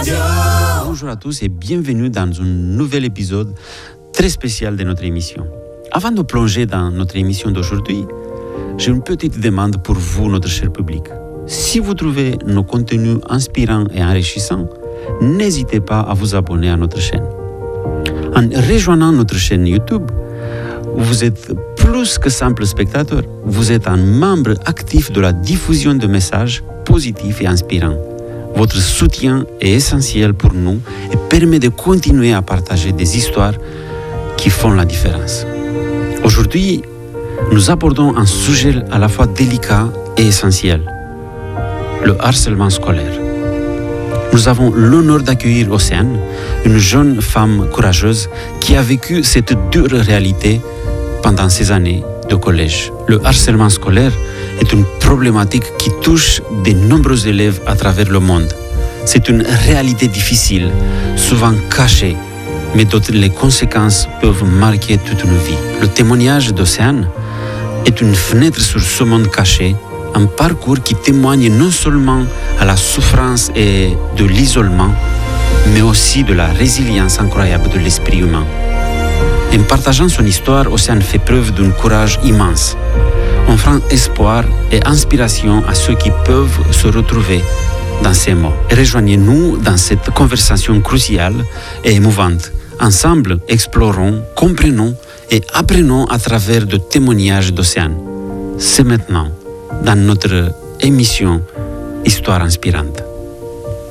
Bonjour à tous et bienvenue dans un nouvel épisode très spécial de notre émission. Avant de plonger dans notre émission d'aujourd'hui, j'ai une petite demande pour vous, notre cher public. Si vous trouvez nos contenus inspirants et enrichissants, n'hésitez pas à vous abonner à notre chaîne. En rejoignant notre chaîne YouTube, vous êtes plus que simple spectateur, vous êtes un membre actif de la diffusion de messages positifs et inspirants. Votre soutien est essentiel pour nous et permet de continuer à partager des histoires qui font la différence. Aujourd'hui, nous abordons un sujet à la fois délicat et essentiel, le harcèlement scolaire. Nous avons l'honneur d'accueillir Océane, une jeune femme courageuse qui a vécu cette dure réalité pendant ces années de collège. Le harcèlement scolaire est une problématique qui touche de nombreux élèves à travers le monde. C'est une réalité difficile, souvent cachée, mais dont les conséquences peuvent marquer toute une vie. Le témoignage d'Océane est une fenêtre sur ce monde caché, un parcours qui témoigne non seulement à la souffrance et de l'isolement, mais aussi de la résilience incroyable de l'esprit humain. En partageant son histoire, Océane fait preuve d'un courage immense, offrant espoir et inspiration à ceux qui peuvent se retrouver dans ces mots. Rejoignez-nous dans cette conversation cruciale et émouvante. Ensemble, explorons, comprenons et apprenons à travers de témoignages d'Océane. C'est maintenant dans notre émission Histoire inspirante.